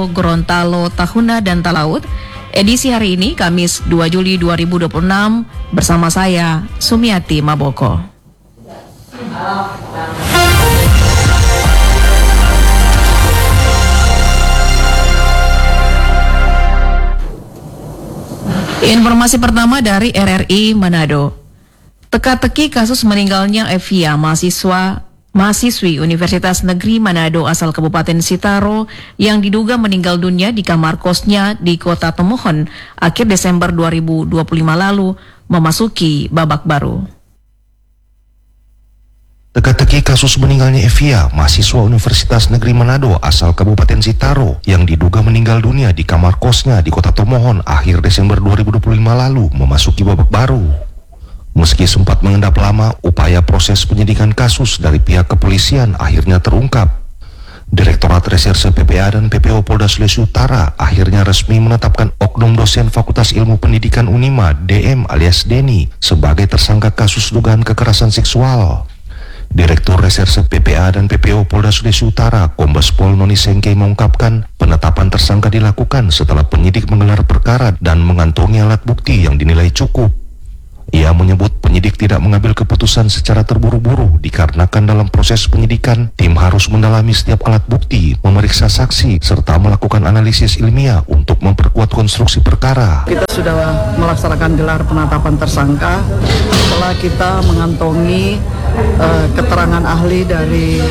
Gorontalo, Tahuna, dan Talaut. Edisi hari ini, Kamis 2 Juli 2026, bersama saya, Sumiati Maboko. Informasi pertama dari RRI Manado. Teka-teki kasus meninggalnya Evia, mahasiswi Universitas Negeri Manado asal Kabupaten Sitaro yang diduga meninggal dunia di kamar kosnya di Kota Tomohon akhir Desember 2025 lalu memasuki babak baru. Teka-teki kasus meninggalnya Evia, mahasiswa Universitas Negeri Manado asal Kabupaten Sitaro yang diduga meninggal dunia di kamar kosnya di Kota Tomohon akhir Desember 2025 lalu memasuki babak baru. Meski sempat mengendap lama, upaya proses penyidikan kasus dari pihak kepolisian akhirnya terungkap. Direktorat Reserse PPA dan PPO Polda Sulawesi Utara akhirnya resmi menetapkan oknum dosen Fakultas Ilmu Pendidikan Unima, DM alias Denny, sebagai tersangka kasus dugaan kekerasan seksual. Direktur Reserse PPA dan PPO Polda Sulawesi Utara, Kombes Pol Noni Sengkei mengungkapkan penetapan tersangka dilakukan setelah penyidik menggelar perkara dan mengantongi alat bukti yang dinilai cukup. Ia menyebut penyidik tidak mengambil keputusan secara terburu-buru dikarenakan dalam proses penyidikan tim harus mendalami setiap alat bukti, memeriksa saksi, serta melakukan analisis ilmiah untuk memperkuat konstruksi perkara. Kita sudah melaksanakan gelar penetapan tersangka setelah kita mengantongi keterangan ahli dari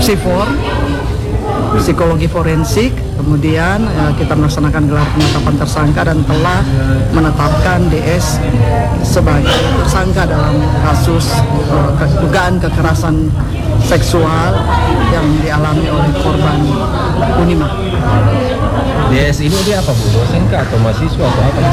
psikologi forensik, kemudian kita melaksanakan gelar penetapan tersangka dan telah menetapkan DS sebagai tersangka dalam kasus dugaan kekerasan seksual yang dialami oleh korban Unima. DS ini dia apa, Bu? Dosen kah atau mahasiswa atau apa?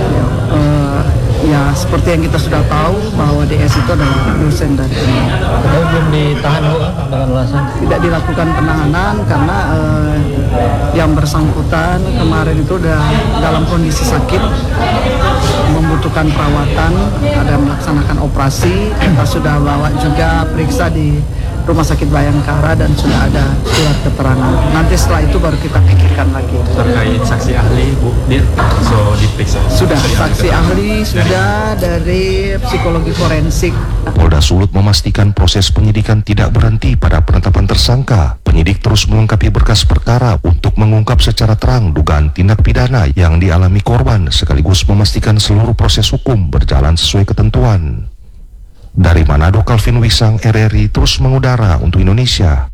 Ya, seperti yang kita sudah tahu bahwa DS itu adalah dosen dari Unima. Belum ditahan dengan alasan? Tidak dilakukan penahanan karena yang bersangkutan kemarin itu sudah dalam kondisi sakit, membutuhkan perawatan, ada melaksanakan operasi. Kita sudah bawa juga periksa di Rumah Sakit Bayangkara dan sudah ada surat keterangan. Nanti setelah itu baru kita pikirkan lagi. Terkait saksi ahli, Bu Dir, diperiksa? Sudah, saksi ahli sudah dari psikologi forensik. Polda Sulut memastikan proses penyidikan tidak berhenti pada penetapan tersangka. Penyidik terus melengkapi berkas perkara untuk mengungkap secara terang dugaan tindak pidana yang dialami korban, sekaligus memastikan seluruh proses hukum berjalan sesuai ketentuan. Dari Manado, Calvin Wisang, RRI terus mengudara untuk Indonesia.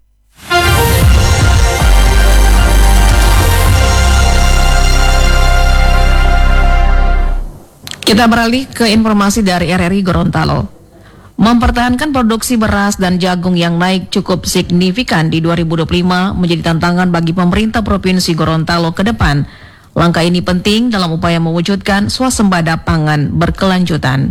Kita beralih ke informasi dari RRI Gorontalo. Mempertahankan produksi beras dan jagung yang naik cukup signifikan di 2025 menjadi tantangan bagi pemerintah Provinsi Gorontalo ke depan. Langkah ini penting dalam upaya mewujudkan swasembada pangan berkelanjutan.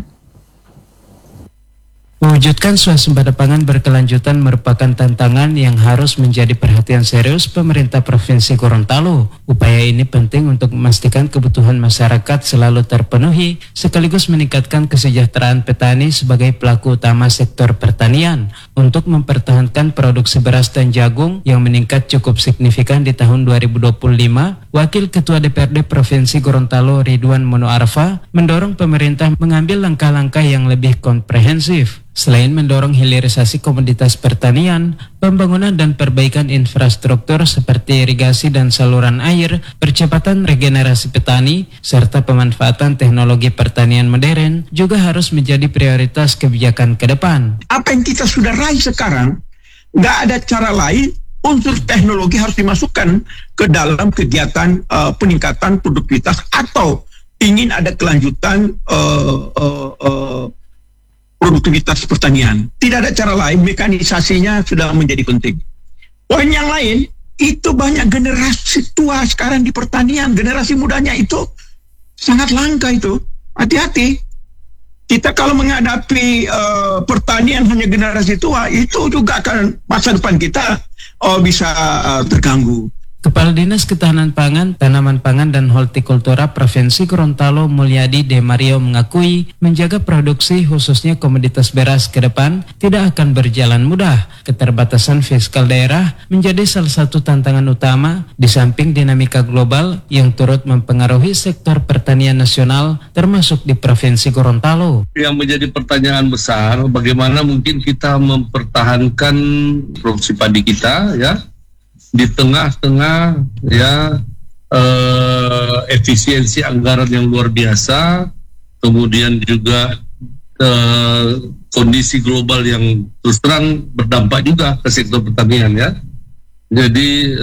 Mewujudkan swasembada pangan berkelanjutan merupakan tantangan yang harus menjadi perhatian serius pemerintah Provinsi Gorontalo. Upaya ini penting untuk memastikan kebutuhan masyarakat selalu terpenuhi, sekaligus meningkatkan kesejahteraan petani sebagai pelaku utama sektor pertanian. Untuk mempertahankan produksi beras dan jagung yang meningkat cukup signifikan di tahun 2025, Wakil Ketua DPRD Provinsi Gorontalo Ridwan Mono Arfa mendorong pemerintah mengambil langkah-langkah yang lebih komprehensif. Selain mendorong hilirisasi komoditas pertanian, pembangunan dan perbaikan infrastruktur seperti irigasi dan saluran air, percepatan regenerasi petani, serta pemanfaatan teknologi pertanian modern juga harus menjadi prioritas kebijakan ke depan. Apa yang kita sudah raih sekarang, nggak ada cara lain, unsur teknologi harus dimasukkan ke dalam kegiatan peningkatan produktivitas atau ingin ada kelanjutan produktivitas pertanian. Tidak ada cara lain, mekanisasinya sudah menjadi penting. Poin yang lain, itu banyak generasi tua sekarang di pertanian, generasi mudanya itu sangat langka itu. Hati-hati. Kita kalau menghadapi pertanian hanya generasi tua, itu juga akan masa depan kita bisa terganggu. Kepala Dinas Ketahanan Pangan, Tanaman Pangan dan Hortikultura Provinsi Gorontalo Mulyadi De Mario mengakui menjaga produksi khususnya komoditas beras ke depan tidak akan berjalan mudah. Keterbatasan fiskal daerah menjadi salah satu tantangan utama di samping dinamika global yang turut mempengaruhi sektor pertanian nasional termasuk di Provinsi Gorontalo. Yang menjadi pertanyaan besar, bagaimana mungkin kita mempertahankan produksi padi kita ya di tengah-tengah ya efisiensi anggaran yang luar biasa, kemudian juga kondisi global yang terus terang berdampak juga ke sektor pertanian ya. Jadi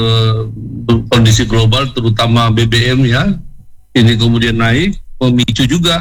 kondisi global terutama BBM ya ini kemudian naik, memicu juga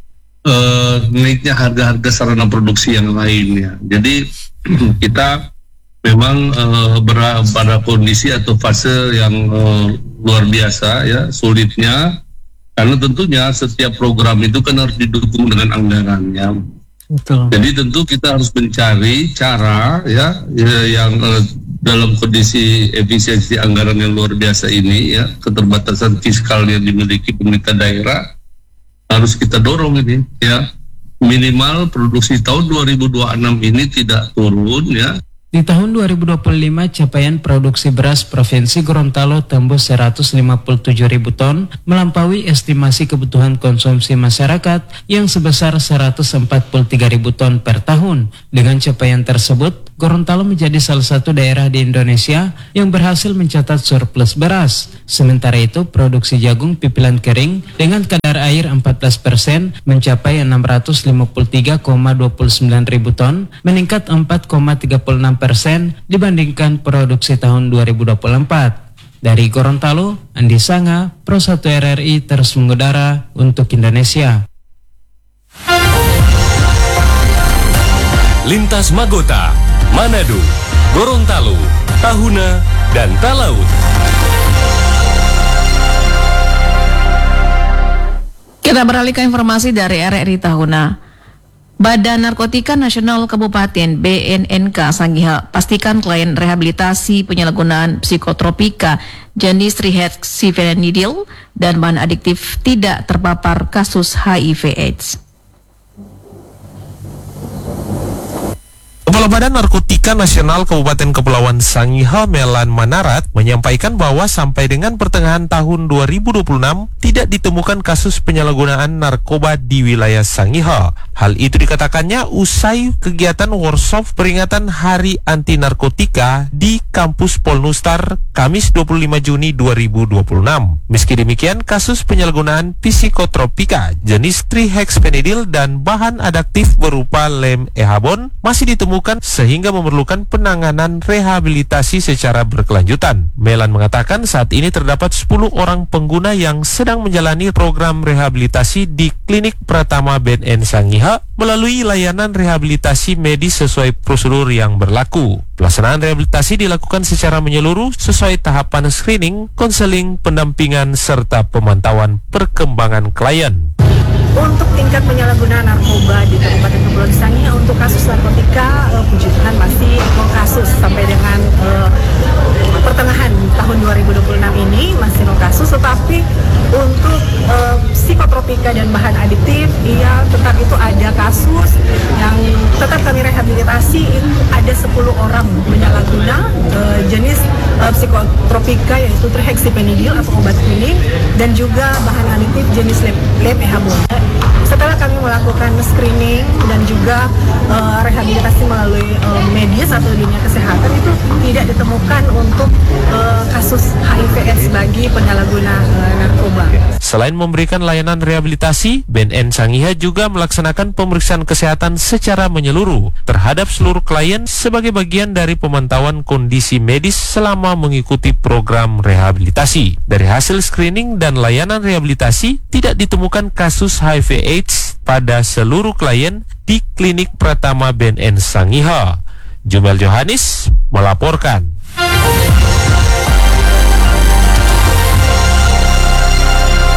naiknya harga-harga sarana produksi yang lainnya. Jadi kita memang pada kondisi atau fase yang luar biasa ya, sulitnya, karena tentunya setiap program itu kan harus didukung dengan anggarannya. Betul. Jadi tentu kita harus mencari cara ya yang dalam kondisi efisiensi anggaran yang luar biasa ini ya, keterbatasan fiskal yang dimiliki pemerintah daerah harus kita dorong ini ya, minimal produksi tahun 2026 ini tidak turun ya. Di tahun 2025, capaian produksi beras Provinsi Gorontalo tembus 157.000 ton, melampaui estimasi kebutuhan konsumsi masyarakat yang sebesar 143.000 ton per tahun. Dengan capaian tersebut, Gorontalo menjadi salah satu daerah di Indonesia yang berhasil mencatat surplus beras. Sementara itu, produksi jagung pipilan kering dengan kadar air 14% mencapai 653,29 ribu ton, meningkat 4,36% dibandingkan produksi tahun 2024. Dari Gorontalo, Andi Sanga, Pro 1 RRI terus mengudara untuk Indonesia. Lintas Magota, Manado, Gorontalo, Tahuna, dan Talaut. Kita beralih ke informasi dari RRI Tahuna. Badan Narkotika Nasional Kabupaten BNNK Sangiha pastikan klien rehabilitasi penyalahgunaan psikotropika jenis trihexyphenidyl dan bahan adiktif tidak terpapar kasus HIV/AIDS. Kepala Badan Narkotika Nasional Kabupaten Kepulauan Sangiha Melan Manarat menyampaikan bahwa sampai dengan pertengahan tahun 2026 tidak ditemukan kasus penyalahgunaan narkoba di wilayah Sangiha. Hal itu dikatakannya usai kegiatan workshop peringatan Hari Anti Narkotika di Kampus Polnustar Kamis 25 Juni 2026. Meski demikian, kasus penyalahgunaan psikotropika jenis trihexyphenidyl dan bahan adiktif berupa lem ehabon masih ditemukan sehingga memerlukan penanganan rehabilitasi secara berkelanjutan. Melan mengatakan saat ini terdapat 10 orang pengguna yang sedang menjalani program rehabilitasi di Klinik Pratama BNN Sangiha melalui layanan rehabilitasi medis sesuai prosedur yang berlaku. Pelaksanaan rehabilitasi dilakukan secara menyeluruh sesuai tahapan screening, konseling, pendampingan, serta pemantauan perkembangan klien. Untuk tingkat penyalahgunaan narkoba di Kabupaten Kepulauan Sangiha untuk kasus narkotika, puji Tuhan masih kasus sampai dengan pertengahan tahun 2026 ini masih kasus, tetapi untuk psikotropika dan bahan adiktif, iya tetap itu ada kasus yang tetap kami rehabilitasi. Itu ada 10 orang penyalahguna jenis psikotropika yaitu trihexyphenidyl atau obat kuning dan juga bahan adiktif jenis lem ehabon. Setelah kami melakukan screening dan juga rehabilitasi melalui medis atau dunia kesehatan, itu tidak ditemukan untuk kasus HIV/AIDS bagi penyalahguna narkoba. Selain memberikan layanan rehabilitasi, BNN Sangiha juga melaksanakan pemeriksaan kesehatan secara menyeluruh terhadap seluruh klien sebagai bagian dari pemantauan kondisi medis selama mengikuti program rehabilitasi. Dari hasil screening dan layanan rehabilitasi, tidak ditemukan kasus HIV/AIDS pada seluruh klien di Klinik Pratama BNN Sangiha. Jumel Johanis melaporkan.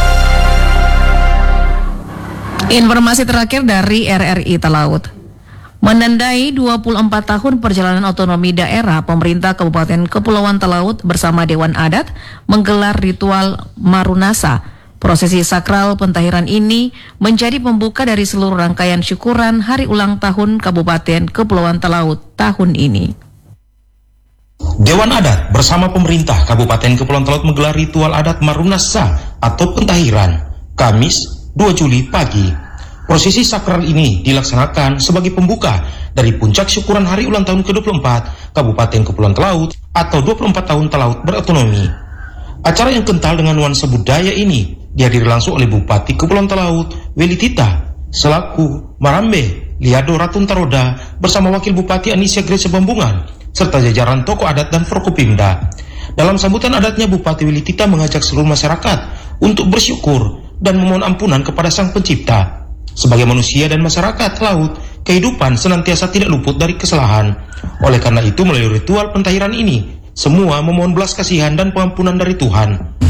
Informasi terakhir dari RRI Talaut. Menandai 24 tahun perjalanan otonomi daerah, pemerintah Kabupaten Kepulauan Talaut bersama Dewan Adat menggelar ritual Marunasa. Prosesi sakral pentahiran ini menjadi pembuka dari seluruh rangkaian syukuran hari ulang tahun Kabupaten Kepulauan Talaut tahun ini. Dewan Adat bersama pemerintah Kabupaten Kepulauan Talaut menggelar ritual adat Marunasa atau pentahiran Kamis 2 Juli pagi. Prosesi sakral ini dilaksanakan sebagai pembuka dari puncak syukuran hari ulang tahun ke-24 Kabupaten Kepulauan Talaut atau 24 tahun Talaut berotonomi. Acara yang kental dengan nuansa budaya ini dihadiri langsung oleh Bupati Kepulauan Talaut Welitita selaku Marambe Liado Ratun Taroda bersama Wakil Bupati Anisia Gresa Bambungan serta jajaran tokoh adat dan Forkopimda. Dalam sambutan adatnya, Bupati Welitita mengajak seluruh masyarakat untuk bersyukur dan memohon ampunan kepada Sang Pencipta. Sebagai manusia dan masyarakat laut, kehidupan senantiasa tidak luput dari kesalahan. Oleh karena itu, melalui ritual pentahiran ini, semua memohon belas kasihan dan pengampunan dari Tuhan.